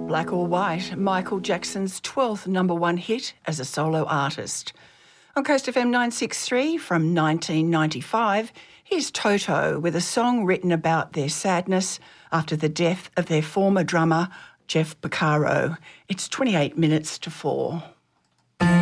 Black or White, Michael Jackson's 12th number one hit as a solo artist. On Coast FM 963 from 1995, here's Toto with a song written about their sadness after the death of their former drummer, Jeff Porcaro. It's 28 minutes to 4.